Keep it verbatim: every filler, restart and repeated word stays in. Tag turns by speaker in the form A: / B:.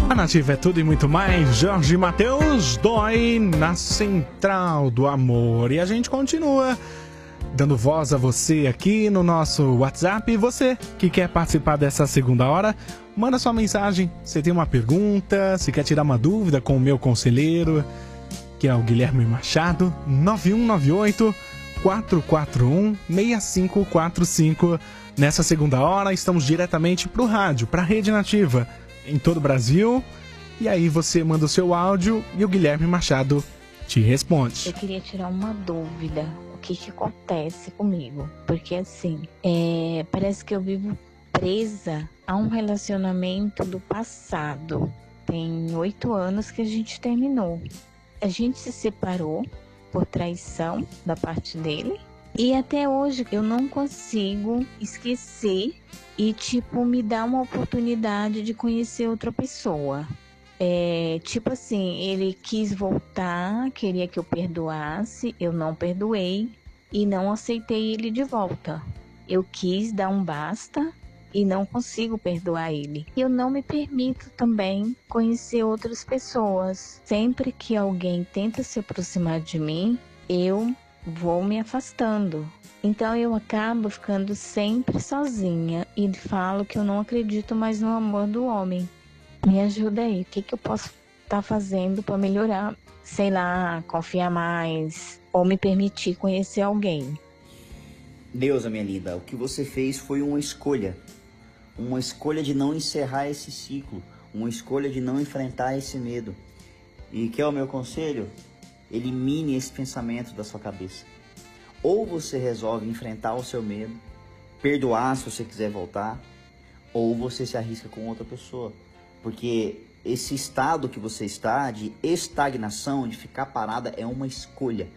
A: A Nativa é tudo e muito mais. Jorge Mateus, dói na Central do Amor. E a gente continua dando voz a você aqui no nosso WhatsApp. E você que quer participar dessa segunda hora, manda sua mensagem. Você tem uma pergunta, se quer tirar uma dúvida com o meu conselheiro, que é o Guilherme Machado, nove um nove oito, quatro quatro um, seis cinco quatro cinco. Nessa segunda hora, estamos diretamente para o rádio, para a Rede Nativa, em todo o Brasil. E aí você manda o seu áudio e o Guilherme Machado te responde.
B: Eu queria tirar uma dúvida. O que que acontece comigo? Porque assim, é, parece que eu vivo presa a um relacionamento do passado. Tem oito anos que a gente terminou. A gente se separou por traição da parte dele. E até hoje eu não consigo esquecer e, tipo, me dar uma oportunidade de conhecer outra pessoa. É, tipo assim, ele quis voltar, queria que eu perdoasse, eu não perdoei e não aceitei ele de volta. Eu quis dar um basta e não consigo perdoar ele. Eu não me permito também conhecer outras pessoas. Sempre que alguém tenta se aproximar de mim, eu vou me afastando. Então eu acabo ficando sempre sozinha e falo que eu não acredito mais no amor do homem. Me ajuda aí, o que, que eu posso estar fazendo para melhorar? Sei lá, confiar mais ou me permitir conhecer alguém.
C: Deusa, minha linda, o que você fez foi uma escolha. Uma escolha de não encerrar esse ciclo. Uma escolha de não enfrentar esse medo. E que é o meu conselho? Elimine esse pensamento da sua cabeça. Ou você resolve enfrentar o seu medo, perdoar se você quiser voltar, ou você se arrisca com outra pessoa. Porque esse estado que você está de estagnação, de ficar parada, é uma escolha.